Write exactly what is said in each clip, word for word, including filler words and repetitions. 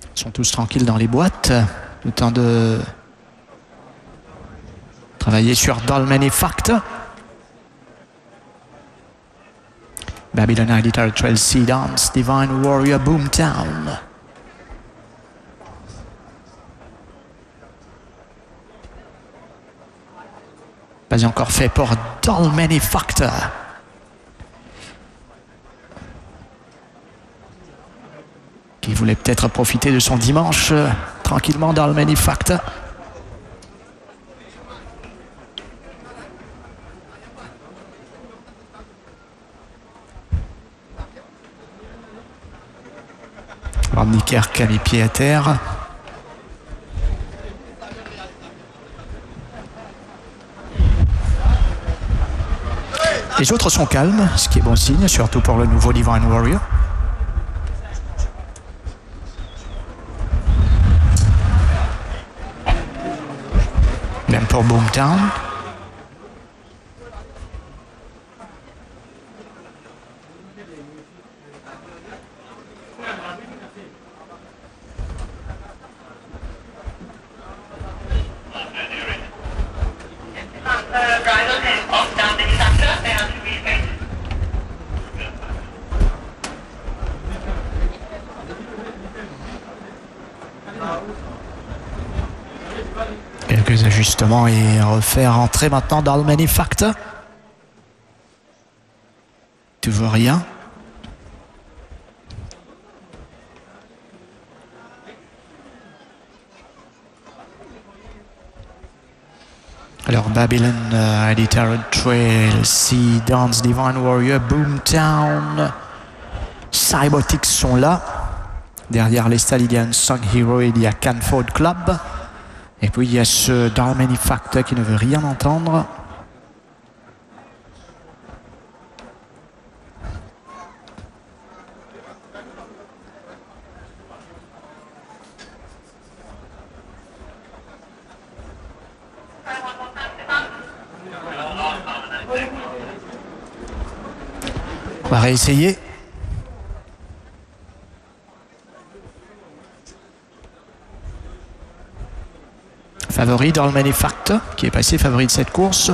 Ils sont tous tranquilles dans les boîtes. Le temps de travailler sur Dolmen et Factor. Babylon Editor Trail, Sea Dance, Divine Warrior, Boomtown. Pas encore fait pour Dolmen et Factor. Qui voulait peut-être profiter de son dimanche euh, tranquillement dans le Manifactor. Rodney Kerk a mis pied à terre. Les autres sont calmes, ce qui est bon signe, surtout pour le nouveau Divine Warrior. Même pour Boomtown. Quelques ajustements et refaire entrer maintenant dans le Manifactor. Tu vois rien. Alors Babylon, uh, Editor Trail, Sea Dance, Divine Warrior, Boomtown, Cybertics sont là. Derrière les stalles, il y a un Song Hero et il y a Canford Club. Et puis il y a ce Dark Manifactor qui ne veut rien entendre. On va réessayer. Favori dans le Manifactor, qui est passé favori de cette course.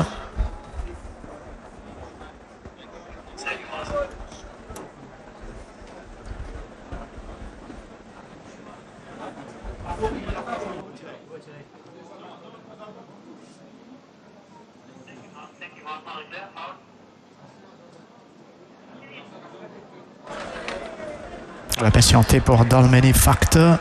On va patienter pour dans le Manifactor.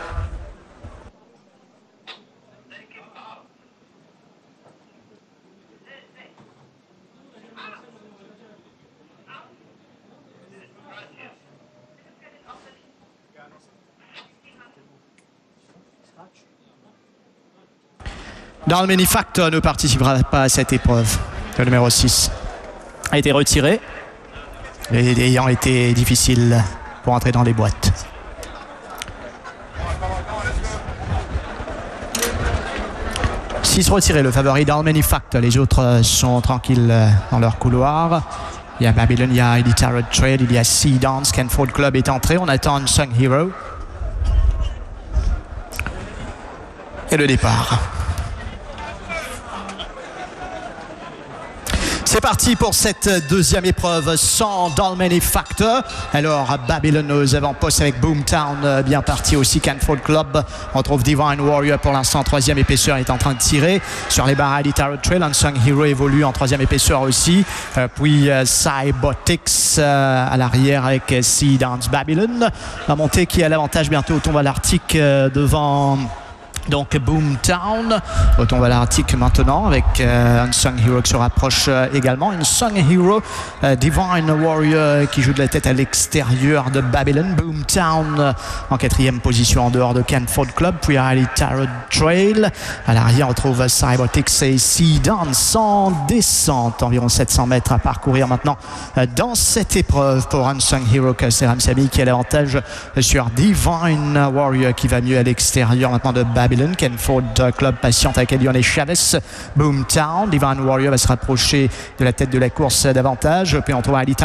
Dans le Manifactor ne participera pas à cette épreuve. Le numéro six a été retiré, et ayant été difficile pour entrer dans les boîtes. six retiré, le favori dans le Manifactor. Les autres sont tranquilles dans leur couloir. Il y a Babylon, il y a Editor Trail, il y a Sea Dance, Canford Club est entré. On attend un Song Hero. Et le départ. C'est parti pour cette deuxième épreuve sans dans le Manifactor. Alors Babylon aux avant-postes avec Boomtown bien parti aussi. Canford Club. On trouve Divine Warrior pour l'instant troisième épaisseur est en train de tirer sur les barres Editor Trail. Unsung Hero évolue en troisième épaisseur aussi. Euh, puis euh, Cybertics euh, à l'arrière avec euh, Sea Dance Babylon. La montée qui a l'avantage bientôt tombe à l'Arctique euh, devant. Donc Boomtown, on va à l'Arctique maintenant avec euh, Unsung Hero qui se rapproche euh, également. Unsung Hero, euh, Divine Warrior qui joue de la tête à l'extérieur de Babylon. Boomtown euh, en quatrième position en dehors de Canford Club. Puis à Tarot Trail. À l'arrière on trouve Cybertics et Sea Dance en descente. Environ sept cents mètres à parcourir maintenant euh, dans cette épreuve pour Unsung Hero. C'est Ramsamy qui a l'avantage sur Divine Warrior qui va mieux à l'extérieur maintenant de Babylon. Canford Club patiente avec Elion et Chavez. Boomtown, Divine Warrior va se rapprocher de la tête de la course davantage. Puis on trouve Ali